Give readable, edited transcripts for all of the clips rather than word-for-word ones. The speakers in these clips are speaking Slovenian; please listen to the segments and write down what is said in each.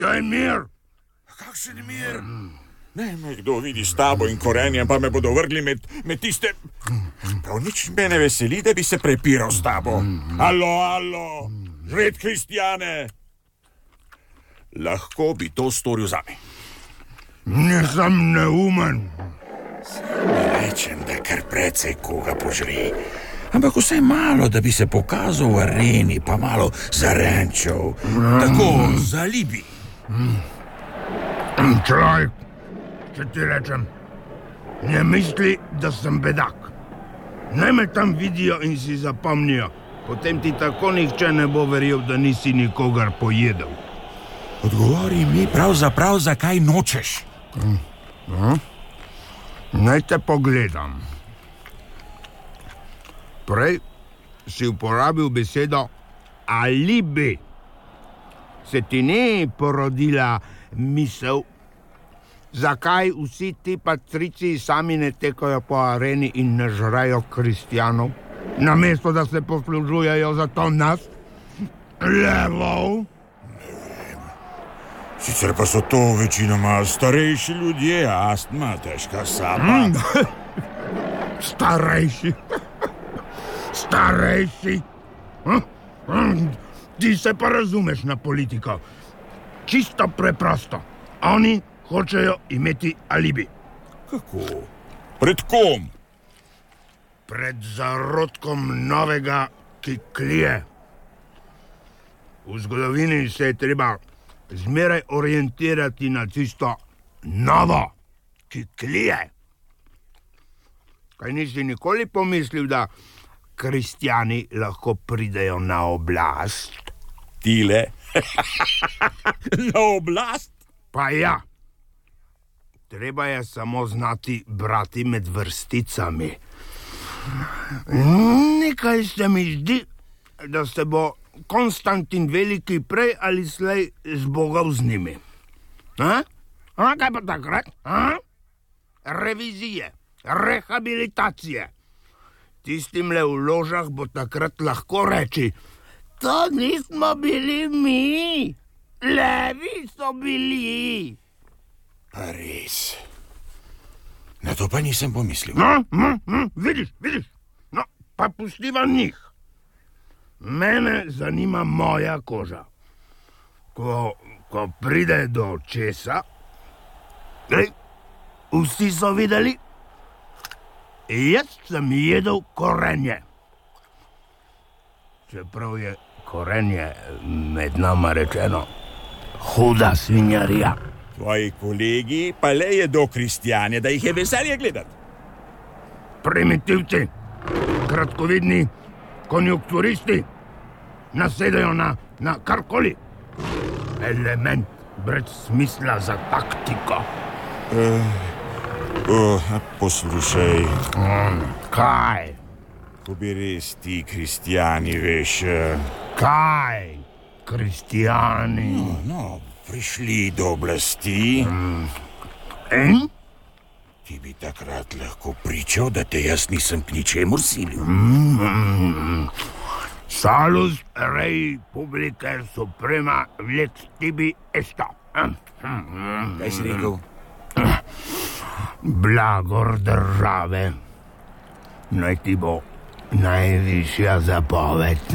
To je mir. Kakšen mir? Ne, me kdo vidi s tabo in Korenjem, pa me bodo vrgli med tiste... Prav nič me ne veseli, da bi se prepiral s tabo. Alo, žred kristjane. Lahko bi to storil zame. Nisem neumen. Ne rečem, da kar precej koga požri. Ampak vsaj malo, da bi se pokazal v areni, pa malo zarenčal. Tako, zalibi. Človek, če ti rečem, ne misli, da sem bedak. Naj me tam vidijo in si zapomnijo. Potem ti tako nihče ne bo verjel, da nisi nikogar pojedel. Odgovori mi pravzaprav, zakaj nočeš. Naj te pogledam. Prej si uporabil besedo alibi. Se ti ni porodila misel, zakaj vsi ti patrici sami ne tekajo po areni in ne žrejo kristjanov, namesto da se poslužujejo za to nas, levov? Sicer pa so to večinoma starejši ljudje, astma, težka sapa. Starejši? Ti se pa razumeš na politiko. Čisto preprosto. Oni hočejo imeti alibi. Kako? Pred kom? Pred zarodkom novega, ki klije. V zgodovini se je treba zmeraj orientirati na tisto novo, ki klije. Kaj nisi nikoli pomislil, da kristjani lahko pridejo na oblast? Tile? Na oblast? Pa ja. Treba je samo znati brati med vrsticami. Nekaj se mi zdi, da se bo Konstantin Veliki prej ali slej zbogal z njimi. Kaj pa takrat? Revizije, rehabilitacije. Tistimle v ložah bo takrat lahko reči: to nismo bili mi, levi so bili. Pa res. Na to pa nisem pomislil. Vidiš. No, pa pustiva njih. Mene zanima moja koža. Ko pride do česa, vsi so videli, jaz sem jedel korenje. Čeprav je korenje med nama rečeno huda svinjarija. Tvoji kolegi pa le jedo kristjane, da jih je veselje gledati. Primitivci, kratkovidni konjunkturisti, nasedajo na karkoli. Element brez smisla za taktiko. Poslušaj. Kaj? Ko bi res ti kristjani, veš... Kaj? Kristjani? Prišli do oblasti. In? Ti bi takrat lahko pričal, da te jaz nisem k ničemur silil. Salus rei publicae suprema lex tibi esto. Kaj si rekel? Blagor države naj ti bo najvišja zapoved.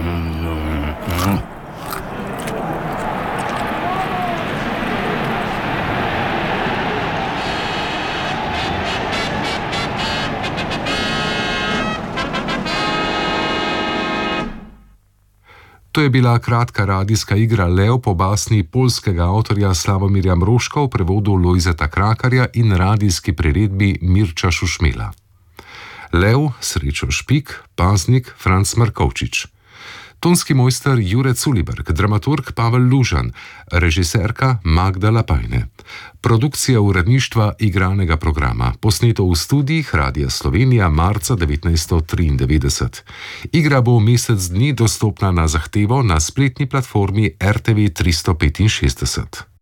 To je bila kratka radijska igra Lev po basni poljskega avtorja Slavomirja Mroška v prevodu Lojzeta Krakarja in radijski priredbi Mirča Šušmela. Lev, Srečo Špik, paznik Franc Markovčič. Tonski mojster Jure Culiberg, dramaturg Pavel Lužan, režiserka Magda Lapajne. Produkcija uredništva igranega programa, posneto v studijih Radia Slovenija marca 1993. Igra bo mesec dni dostopna na zahtevo na spletni platformi RTV 365.